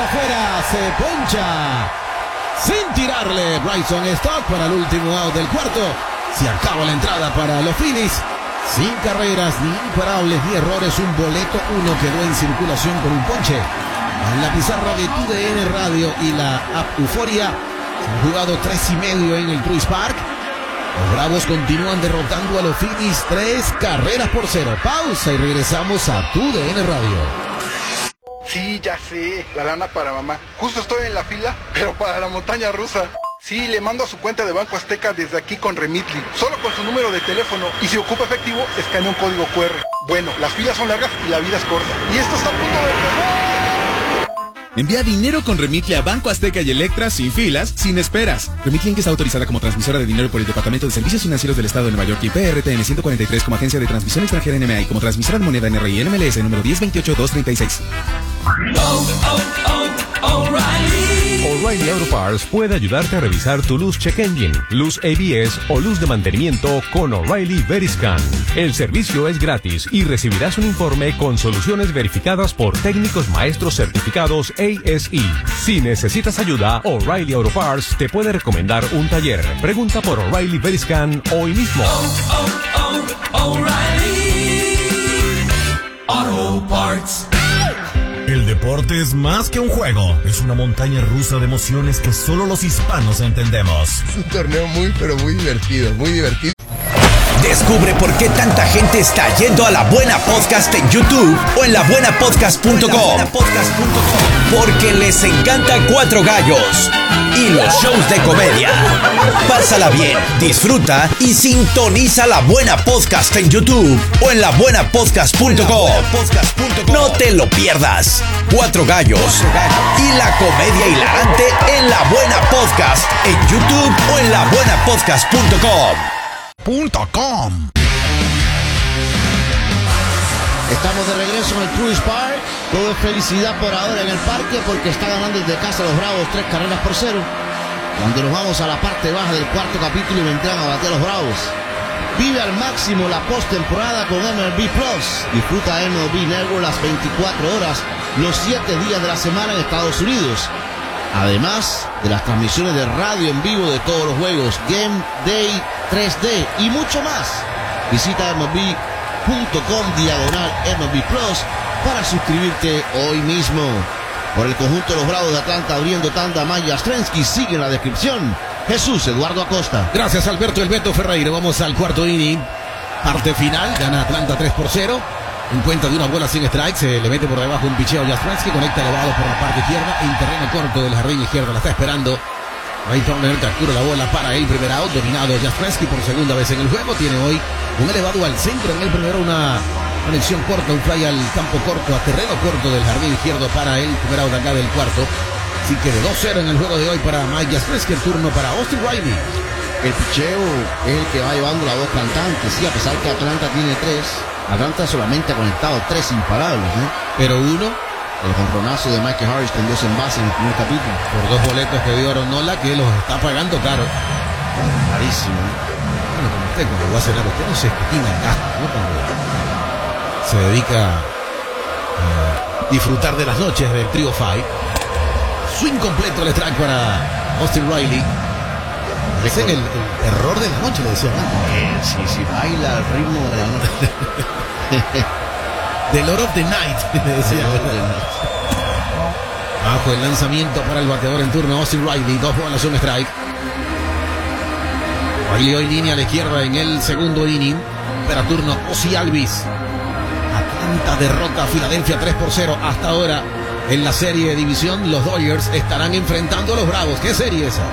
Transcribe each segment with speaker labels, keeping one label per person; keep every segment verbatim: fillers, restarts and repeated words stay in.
Speaker 1: afuera, se poncha. Sin tirarle, Bryson Stott para el último out del cuarto. Se acaba la entrada para los Phillies. Sin carreras, ni imparables, ni errores. Un boleto, uno quedó en circulación con un ponche. En la pizarra de T D N Radio y la app Euforia se han jugado tres y medio en el Truist Park. Los Bravos continúan derrotando a los Phillies tres carreras por cero. Pausa y regresamos a T D N Radio.
Speaker 2: Sí, ya sé, la lana para mamá. Justo estoy en la fila, pero para la montaña rusa. Sí, le mando a su cuenta de Banco Azteca desde aquí con Remitly, solo con su número de teléfono, y si ocupa efectivo, escanea un código cu erre. Bueno, las filas son largas y la vida es corta. Y esto está a punto de empezar.
Speaker 3: Envía dinero con Remitly a Banco Azteca y Electra sin filas, sin esperas. Remitly Inc está autorizada como transmisora de dinero por el Departamento de Servicios Financieros del Estado de Nueva York y P R T N ciento cuarenta y tres como agencia de transmisión extranjera N M A y como transmisora de moneda N R I N M L S número diez veintiocho dos treinta y seis.
Speaker 4: Oh, oh, oh, O'Reilly. O'Reilly Auto Parts puede ayudarte a revisar tu luz check engine, luz A B S o luz de mantenimiento con O'Reilly Veriscan. El servicio es gratis y recibirás un informe con soluciones verificadas por técnicos maestros certificados A S E. Si necesitas ayuda, O'Reilly Auto Parts te puede recomendar un taller. Pregunta por O'Reilly Veriscan hoy mismo.
Speaker 5: Oh, oh, oh, O'Reilly Auto Parts.
Speaker 6: El deporte es más que un juego, es una montaña rusa de emociones que solo los hispanos entendemos.
Speaker 7: Es un torneo muy pero muy divertido, muy divertido.
Speaker 8: Descubre por qué tanta gente está yendo a La Buena Podcast en YouTube o en la buena podcast punto com. Porque les encanta Cuatro Gallos y los shows de comedia. Pásala bien, disfruta y sintoniza La Buena Podcast en YouTube o en la buena podcast punto com. No te lo pierdas. Cuatro Gallos y la comedia hilarante en La Buena Podcast en YouTube o en la buena podcast punto com.
Speaker 9: .com.
Speaker 10: Estamos de regreso en el Truist Park. Todo es felicidad por ahora en el parque porque está ganando desde casa los Bravos tres carreras por cero. Cuando nos vamos a la parte baja del cuarto capítulo y vendrán a bater a los Bravos. Vive al máximo la postemporada con M L B Plus. Disfruta M L B Network las veinticuatro horas, los siete días de la semana en Estados Unidos. Además de las transmisiones de radio en vivo de todos los juegos, Game Day tres D y mucho más. Visita M L B punto com diagonal M L B Plus para suscribirte hoy mismo. Por el conjunto de los Bravos de Atlanta abriendo tanda, Mike Yastrzemski sigue en la descripción. Jesús Eduardo Acosta.
Speaker 1: Gracias Alberto El Beto Ferreira. Vamos al cuarto inning. Parte final, gana Atlanta tres por cero. En cuenta de una bola sin strike, se le mete por debajo un picheo a Yastrzemski, conecta elevado por la parte izquierda, en terreno corto del jardín izquierdo, la está esperando. Ray Turner captura la bola para el primer out, dominado Yastrzemski por segunda vez en el juego. Tiene hoy un elevado al centro en el primero, una conexión corta, un fly al campo corto, a terreno corto del jardín izquierdo para el primer out acá del cuarto. Así que de dos cero en el juego de hoy para Mike Yastrzemski, el turno para Austin Riley.
Speaker 10: El picheo es el que va llevando la voz cantante, sí, a pesar que Atlanta tiene tres. Atlanta solamente ha conectado tres imparables, ¿no?
Speaker 1: Pero uno,
Speaker 10: el jonronazo de Michael Harris con dos envases en el primer capítulo.
Speaker 1: Por dos boletos que dio Aronola, que los está pagando caro.
Speaker 10: Carísimo.
Speaker 1: Bueno, como usted cuando va a cenar, usted no se esquina en gastos, ¿no? Cuando se dedica a disfrutar de las noches del Trio Five. Swing completo el strike para Austin Riley. Es el, el error de la noche, le decía antes.
Speaker 10: Sí, sí, baila al ritmo de la noche.
Speaker 1: The Lord of the Night, le decía. Bajo el lanzamiento para el bateador en turno, Austin Riley. Dos bolas, un strike. Riley hoy línea a la izquierda en el segundo inning. Para turno, Ozzie Albies. Atlanta derrota a Filadelfia tres por cero. Hasta ahora, en la serie de división, los Dodgers estarán enfrentando a los Bravos. ¿Qué serie esa?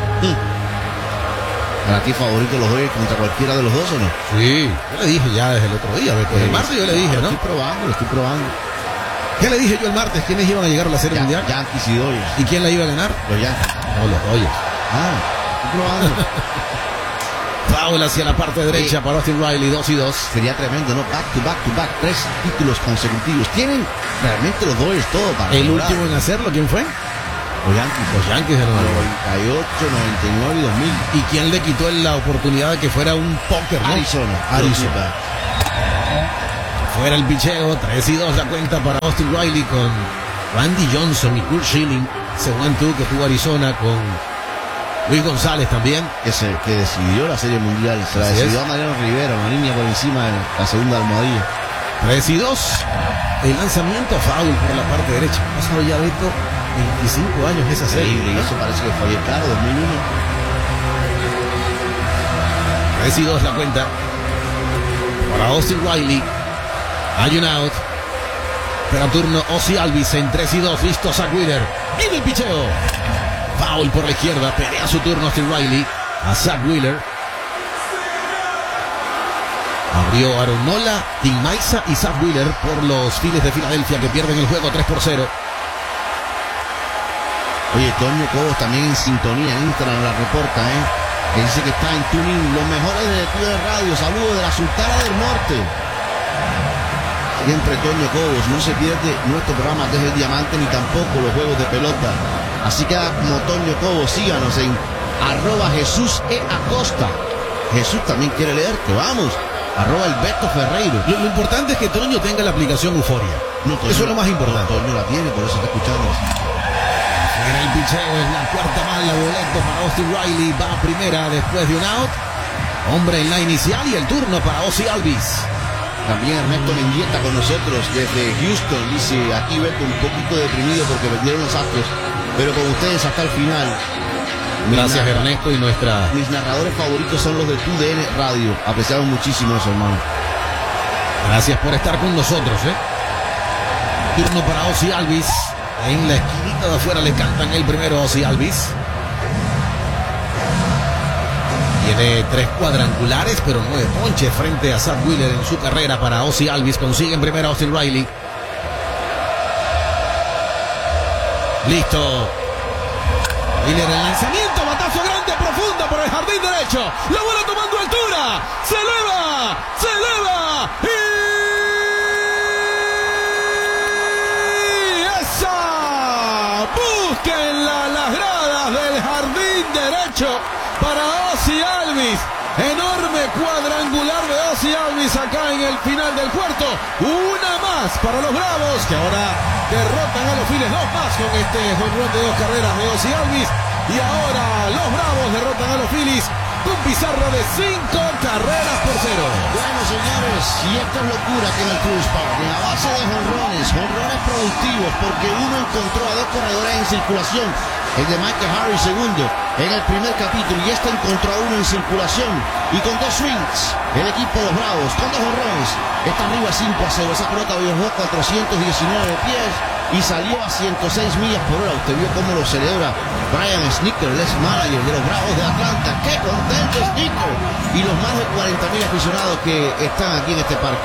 Speaker 10: ¿Para ti favorito los Dodgers contra cualquiera de los dos o no?
Speaker 1: Sí, yo le dije ya desde el otro día, Beto. El martes yo le dije, ¿no?
Speaker 10: Lo estoy probando, lo estoy probando.
Speaker 1: ¿Qué le dije yo el martes? ¿Quiénes iban a llegar a la serie
Speaker 10: ya,
Speaker 1: mundial?
Speaker 10: Yankees y Dodgers.
Speaker 1: ¿Y quién la iba a ganar?
Speaker 10: Los Yankees.
Speaker 1: No, los Dodgers.
Speaker 10: Ah, estoy probando.
Speaker 1: Foul hacia la parte derecha sí. Para Austin Riley, dos y dos.
Speaker 10: Sería tremendo, ¿no? Back to back to back, tres títulos consecutivos. Tienen realmente los Dodgers todo para
Speaker 1: el
Speaker 10: lograr.
Speaker 1: Último en hacerlo, ¿quién fue?
Speaker 10: Los Yankees.
Speaker 1: Los Yankees de
Speaker 10: noventa y ocho, noventa y nueve y dos mil.
Speaker 1: ¿Y quién le quitó la oportunidad de que fuera un póker, no?
Speaker 10: Arizona. Arizona.
Speaker 1: Fuera el picheo, tres y dos la cuenta para Austin Riley con Randy Johnson y Kurt Schilling, ese Juan tú que tuvo Arizona con Luis González también.
Speaker 10: Que, se, que decidió la Serie Mundial, se la
Speaker 1: Así
Speaker 10: decidió
Speaker 1: es.
Speaker 10: a Mariano Rivera, una línea por encima de la segunda almohadilla.
Speaker 1: tres y dos. El lanzamiento foul por la parte derecha. Ha pasado ya, Beto, veinticinco años esa serie.
Speaker 10: Increíble, y eso parece que fue ayer, claro, dos mil uno.
Speaker 1: tres y dos la cuenta. Para Austin Riley. Hay un out. Pero turno Ozzie Albies en tres y dos. Listo Zach Wheeler. Viene el picheo. Foul por la izquierda. Pelea su turno Austin Riley. A Zach Wheeler. Abrió Aaron Nola, Tim Maiza y Zach Wheeler por los Phillies de Filadelfia que pierden el juego tres por cero.
Speaker 10: Oye, Toño Cobos también en sintonía en Instagram la reporta, ¿eh? Que dice que está en tuning. Los mejores de Q de Radio. Saludos de la Sultana del Norte. Siempre Toño Cobos. No se pierde nuestro programa desde el Diamante ni tampoco los juegos de pelota. Así que como Toño Cobos, síganos en arroba Jesús E. Acosta. Jesús también quiere leerte. Vamos. Arroba el Beto Ferreiro.
Speaker 1: Lo, lo importante es que Toño tenga la aplicación Euforia.
Speaker 10: No, Toño,
Speaker 1: eso es lo más importante.
Speaker 10: No, Toño la tiene, por eso está escuchando.
Speaker 1: En el picheo es la cuarta mala, boleto para Austin Riley. Va a primera después de un out. Hombre en la inicial y el turno para Ozzie Albies.
Speaker 10: También Ernesto Mendieta con nosotros desde Houston. Dice, aquí Beto un poquito deprimido porque perdieron los Astros, pero con ustedes hasta el final.
Speaker 1: Gracias Ernesto y nuestra...
Speaker 10: Mis narradores favoritos son los de T U D N Radio. Apreciamos muchísimo eso, hermano.
Speaker 1: Gracias por estar con nosotros, ¿eh? Turno para Ozzie Albies. En la esquinita de afuera le cantan el primero a Ozzie Albies. Tiene tres cuadrangulares, pero nueve ponches frente a Zach Wheeler en su carrera para Ozzie Albies. Consigue en primera a Austin Riley. Listo. Wheeler el lanzamiento, batazo grande, profundo por el jardín derecho. La bola tomando altura. Se eleva, se eleva. Y esa. Búsquenla las gradas del jardín derecho para Ozzie Albies. Enorme cuadrangular de Ozzie Albies acá en el final del cuarto. Una más para los Bravos que ahora derrotan a los Phillies. Dos más con este jonrón de dos carreras de Ozzie Albies. Y ahora los Bravos derrotan a los Phillies con pizarra de cinco carreras por cero.
Speaker 10: Bueno, señores, y esto es locura que en el Truist Park. En la base de jonrones, jonrones productivos, porque uno encontró a dos corredores en circulación. El de Michael Harris segundo en el primer capítulo, y este encontró a uno en circulación y con dos swings el equipo de los Bravos con dos jonrones está arriba cinco a cero. Esa pelota viajó cuatrocientos diecinueve pies y salió a ciento seis millas por hora. Usted vio cómo lo celebra Brian Snitker, el ex manager de los Bravos de Atlanta. ¡Qué contento Snitker! Y los más de cuarenta mil aficionados que están aquí en este parque.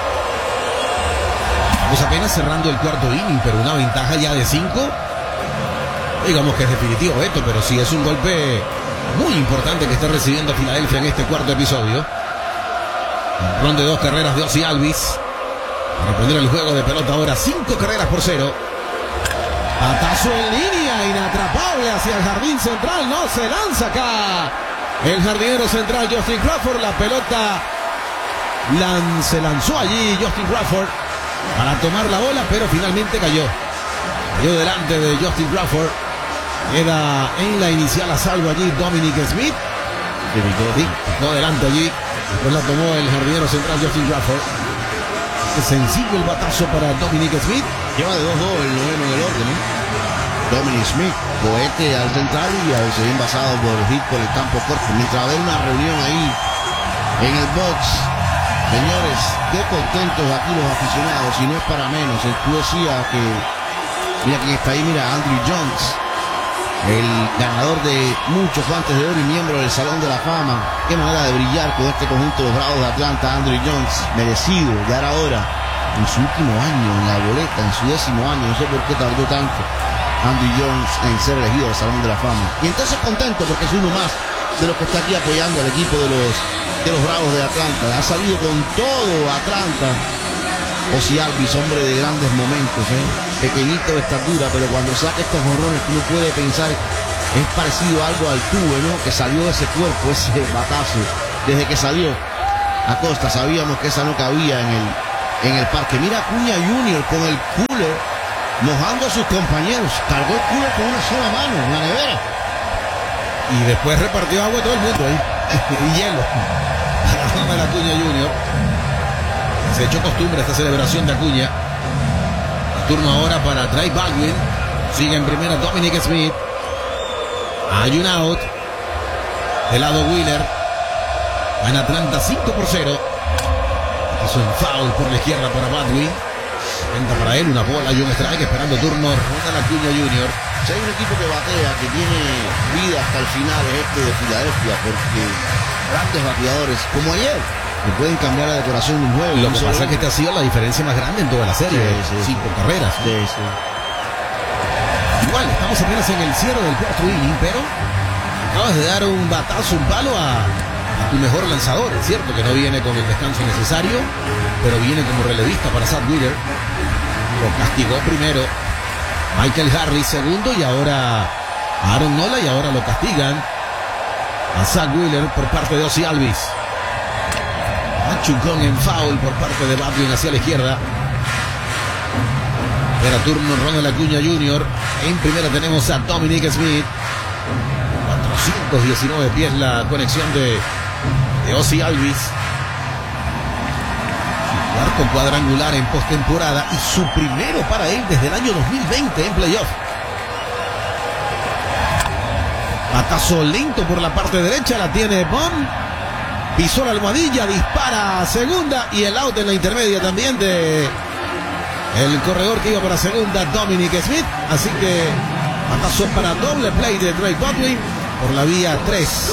Speaker 1: Estamos apenas cerrando el cuarto inning, pero una ventaja ya de cinco. Digamos que es definitivo esto, pero sí es un golpe muy importante que está recibiendo Filadelfia en este cuarto episodio. Ron de dos carreras de Ozzie Albies. Para prender el juego de pelota ahora, cinco carreras por cero. Batazo en línea, inatrapable hacia el jardín central. No se lanza acá el jardinero central Justin Crawford. La pelota lan, se lanzó allí Justin Crawford para tomar la bola, pero finalmente cayó. Cayó delante de Justin Crawford. Queda en la inicial a salvo allí Dominic Smith. Sí, no delante allí. Después la tomó el jardinero central Justin Crawford. Es sencillo el batazo para Dominic Smith.
Speaker 10: Lleva de dos dos el noveno del orden, ¿eh? Dominic Smith, cohete al central y a veces bien basado por hit por el campo corto. Mientras va a haber una reunión ahí en el box. Señores, qué contentos aquí los aficionados, y no es para menos. Tú decías que, mira quién está ahí, mira, Andruw Jones, el ganador de muchos guantes de oro y miembro del Salón de la Fama. Qué manera de brillar con este conjunto de los Bravos de Atlanta. Andruw Jones, merecido, ya era hora. En su último año en la boleta, en su décimo año, no sé por qué tardó tanto Andruw Jones en ser elegido al Salón de la Fama. Y entonces contento porque es uno más de los que está aquí apoyando al equipo de los, de los Bravos de Atlanta. Ha salido con todo Atlanta. Ozzie Albies, hombre de grandes momentos, ¿eh? Pequeñito de estatura, pero cuando saca estos jonrones uno puede pensar, es parecido a algo al tubo, ¿no? Que salió de ese cuerpo, ese batazo. Desde que salió Acosta sabíamos que esa no cabía en el, en el parque. Mira Acuña junior con el cooler mojando a sus compañeros. Cargó el culo con una sola mano en la nevera.
Speaker 1: Y después repartió agua a todo el mundo ahí. Y hielo. Para Acuña junior Se echó costumbre esta celebración de Acuña. Turno ahora para Trey Baldwin. Sigue en primera Dominic Smith. Hay un out. Del lado Wheeler. En Atlanta cinco por cero. Hizo un foul por la izquierda para Baldwin. Entra para él una bola y un strike esperando turno Ronald Acuña junior
Speaker 10: Si hay un equipo que batea, que tiene vida hasta el final, es este de Filadelfia, porque grandes bateadores, como ayer, que pueden cambiar la decoración de un juego.
Speaker 1: Lo que pasa es que esta ha sido la diferencia más grande en toda la serie. Sí, sí. Cinco carreras.
Speaker 10: Sí, sí.
Speaker 1: Igual, estamos apenas en el cierre del cuarto inning, pero acabas de dar un batazo, un palo a, a tu mejor lanzador. Es cierto que no viene con el descanso necesario, pero viene como relevista para Zach Wheeler. Lo castigó primero Michael Harris, segundo, y ahora Aaron Nola, y ahora lo castigan a Zach Wheeler por parte de Ozzie Albies. Machucón en foul por parte de Baldwin hacia la izquierda. Era turno Ronald Acuña junior En primera tenemos a Dominic Smith. cuatrocientos diecinueve pies la conexión de, de Ozzie Albies. Cuarto cuadrangular en postemporada y su primero para él desde el año dos mil veinte en playoff. Batazo lento por la parte derecha, la tiene Bond. Pisó la almohadilla, dispara a segunda y el out en la intermedia también de el corredor que iba para segunda, Dominic Smith. Así que batazo para doble play de Trey Baldwin por la vía tres.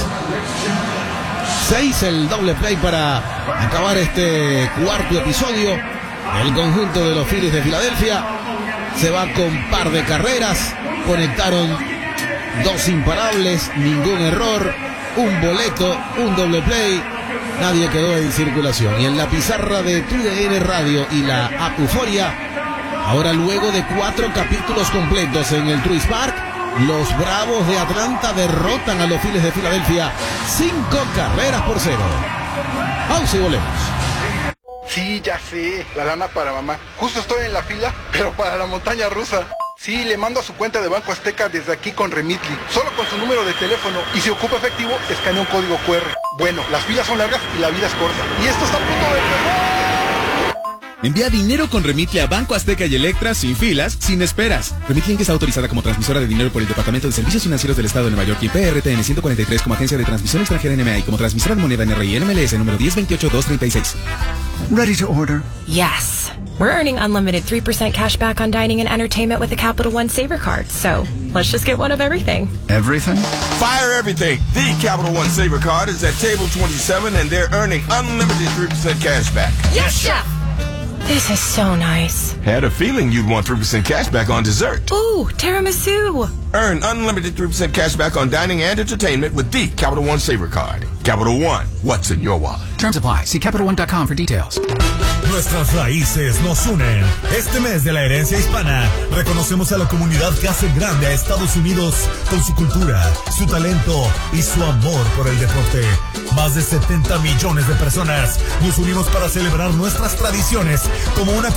Speaker 1: seis el doble play para acabar este cuarto episodio. El conjunto de los Phillies de Filadelfia se va con par de carreras. Conectaron dos imparables, ningún error, un boleto, un doble play. Nadie quedó en circulación. Y en la pizarra de T D N Radio y la app Euforia, ahora luego de cuatro capítulos completos en el Truist Park, los Bravos de Atlanta derrotan a los Phillies de Filadelfia cinco carreras por cero. Pausa y volvemos.
Speaker 2: Sí, ya sé, la lana para mamá. Justo estoy en la fila, pero para la montaña rusa. Sí, le mando a su cuenta de Banco Azteca desde aquí con Remitly. Solo con su número de teléfono. Y si ocupa efectivo, escanea un código cu erre. Bueno, las filas son largas y la vida es corta. Y esto está a punto de empezar.
Speaker 3: Envía dinero con Remitly a Banco Azteca y Electra sin filas, sin esperas. Remitly es autorizada como transmisora de dinero por el Departamento de Servicios Financieros del Estado de Nueva York y P R T N ciento cuarenta y tres como agencia de transmisión extranjera N M A y como transmisora de moneda N R I N M L S número diez veintiocho dos treinta y seis.
Speaker 11: Ready to order?
Speaker 12: Yes. We're earning unlimited three percent cash back on dining and entertainment with the Capital One Saver Card. So let's just get one of everything.
Speaker 11: Everything?
Speaker 13: Fire everything. The Capital One Saver Card is at table twenty-seven and they're earning unlimited three percent cash back.
Speaker 12: Yes, chef! This is so nice.
Speaker 13: Had a feeling you'd want three percent cash back on dessert.
Speaker 12: Ooh, tiramisu.
Speaker 13: Earn unlimited three percent cash back on dining and entertainment with the Capital One Saver Card. Capital One, what's in your wallet?
Speaker 11: Terms apply. See Capital One dot com for details.
Speaker 6: Nuestras raíces nos unen. Este mes de la herencia hispana, reconocemos a la comunidad que hace grande a Estados Unidos con su cultura, su talento y su amor por el deporte. Más de setenta millones de personas nos unimos para celebrar nuestras tradiciones como una